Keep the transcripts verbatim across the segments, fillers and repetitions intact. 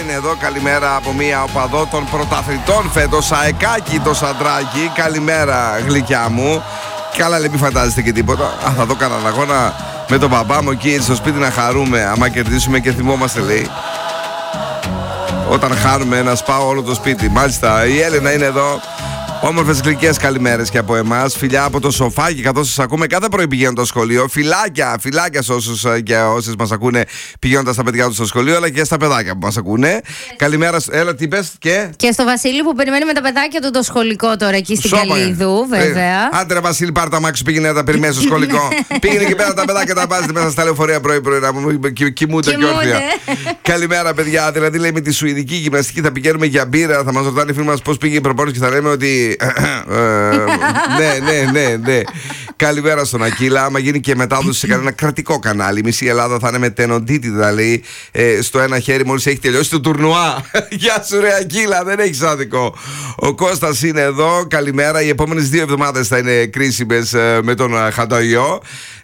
είναι εδώ. Καλημέρα από μία οπαδό των πρωταθλητών φέτος, Αεκάκι το Σαντράκι. Καλημέρα, γλυκιά μου. Καλά, λέει, μην φαντάζεστε και τίποτα. Α, θα δω κανέναν αγώνα με τον μπαμπά μου εκεί στο σπίτι να χαρούμε. Άμα κερδίσουμε και θυμόμαστε, λέει. Όταν χάνουμε, να σπάω όλο το σπίτι. Μάλιστα, η Έλενα είναι εδώ. Όμορφες γλυκές καλημέρες και από εμάς. Φιλιά από το σοφάκι, καθώς σας ακούμε κάθε πρωί πηγαίνοντας στο σχολείο. Φιλάκια, φιλάκια σε όσους και όσες μας ακούνε πηγαίνοντας τα παιδιά τους στο σχολείο, αλλά και στα παιδάκια που μας ακούνε. Yes. Καλημέρα, έλα, τι είπες, και. Και στο Βασίλη που περιμένει με τα παιδάκια του το σχολικό τώρα εκεί στην Καλύδου, βέβαια. Ε, άντε ρε Βασίλη, πάρ' τα μάξι, πήγαινε να τα περιμένει στο σχολικό. Πήγαινε και πέρα τα παιδάκια τα βάζετε μέσα στα λεωφορεία πρωί-πρωί να μου κοιμούνται και όρθια. Καλημέρα, παιδιά. Δηλαδή, λέει, με τη σουηδική γυμναστική θα πηγαίνουμε για μπύρα, θα μας ρωτάνε οι φίλοι μας πώς πήγε η προπόνηση και θα λέμε ότι. Ναι, ναι, ναι, ναι. Καλημέρα στον Ακύλα. Άμα γίνει και μετάδοση σε κανένα κρατικό κανάλι, η μισή Ελλάδα θα είναι με τενοντίτιδα, λέει, στο ένα χέρι μόλις έχει τελειώσει το τουρνουά. Γεια σου, ρε Ακύλα, δεν έχεις άδικο. Ο Κώστας είναι εδώ. Καλημέρα. Οι επόμενες δύο εβδομάδες θα είναι κρίσιμες με τον Χανταϊό.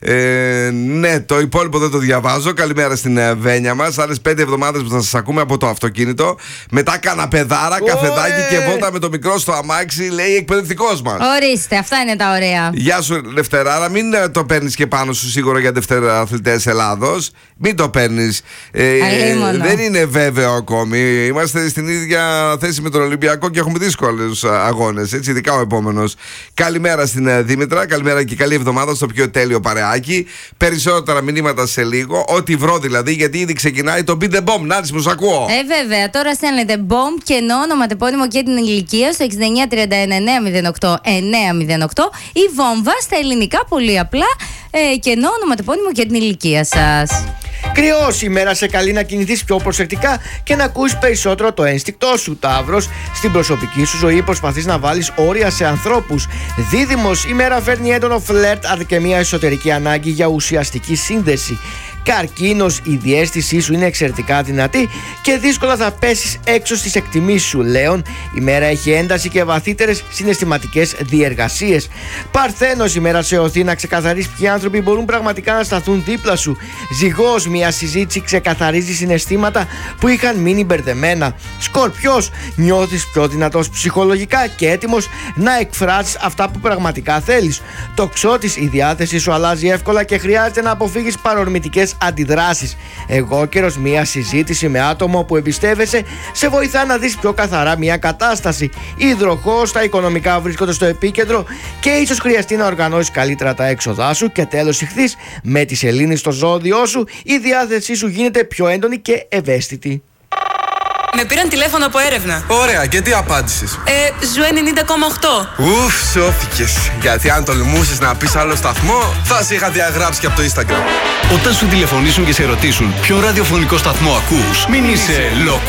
Ε, ναι, το υπόλοιπο δεν το διαβάζω. Καλημέρα στην Βένια μας. Άλλες πέντε εβδομάδες που θα σας ακούμε από το αυτοκίνητο. Μετά καναπεδάρα, καφεδάκι και βόλτα με το μικρό στο αμάξι, λέει εκπαιδευτικός μας. Ορίστε, αυτά είναι τα ωραία. Γεια σου, Δευτεράρα. Μην το παίρνεις και πάνω σου σίγουρα για δευτεραθλητές Ελλάδος. Μην το παίρνεις. Ε, δεν είναι βέβαιο ακόμη. Είμαστε στην ίδια θέση με τον Ολυμπιακό και έχουμε δύσκολους αγώνες. Έτσι, ειδικά ο επόμενος. Καλημέρα στην Δήμητρα. Καλημέρα και καλή εβδομάδα στο πιο τέλειο παρεάκι. Περισσότερα μηνύματα σε λίγο. Ό,τι βρω δηλαδή, γιατί ήδη ξεκινάει το Be The Bomb. Νάτης, μου σ' ακούω. Ε, βέβαια. Τώρα στέλνετε Bomb και ενώ ονοματεπώνυμο και την ηλικία στο εξήντα εννιά τριάντα ένα εννιά μηδέν οκτώ εννιά μηδέν οκτώ ή βόμβα στα ελληνικά, πολύ απλά, ε, και ενώ ονοματεπώνυμο και την ηλικία σας. Κρυό σήμερα, σε καλεί να κινηθείς πιο προσεκτικά και να ακούσεις περισσότερο το ένστικτό σου. Ταύρος, στην προσωπική σου ζωή προσπαθείς να βάλεις όρια σε ανθρώπους. Δίδυμος, η μέρα φέρνει έντονο φλερτ, αλλά και μια εσωτερική ανάγκη για ουσιαστική σύνδεση. Καρκίνος, η διαίσθησή σου είναι εξαιρετικά δυνατή και δύσκολα θα πέσεις έξω στις εκτιμήσεις σου. Λέων, η μέρα έχει ένταση και βαθύτερες συναισθηματικές διεργασίες. Παρθένος, η μέρα σε οθεί να ξεκαθαρίσεις ποιοι άνθρωποι μπορούν πραγματικά να σταθούν δίπλα σου. Ζυγός, μια συζήτηση ξεκαθαρίζει συναισθήματα που είχαν μείνει μπερδεμένα. Σκορπιός, νιώθεις πιο δυνατός ψυχολογικά και έτοιμος να εκφράσεις αυτά που πραγματικά θέλεις. Τοξότης, η διάθεση σου αλλάζει εύκολα και χρειάζεται να αποφύγεις παρορμητικές αντιδράσεις. Εγώ καιρος, μια συζήτηση με άτομο που εμπιστεύεσαι σε βοηθά να δεις πιο καθαρά μια κατάσταση. Υδροχόος, τα οικονομικά βρίσκονται στο επίκεντρο και ίσως χρειαστεί να οργανώσεις καλύτερα τα έξοδά σου. Και τέλος, Ιχθύς, με τη σελήνη στο ζώδιό σου η διάθεσή σου γίνεται πιο έντονη και ευαίσθητη. Με πήραν τηλέφωνο από έρευνα. Ωραία, και τι απάντησες? Ε, Ζου ενενήντα κόμμα οκτώ. Ουφ, σώθηκες. Γιατί αν τολμούσες να πεις άλλο σταθμό, θα σε είχα διαγράψει και από το Instagram. Όταν σου τηλεφωνήσουν και σε ρωτήσουν ποιο ραδιοφωνικό σταθμό ακούς, μην είσαι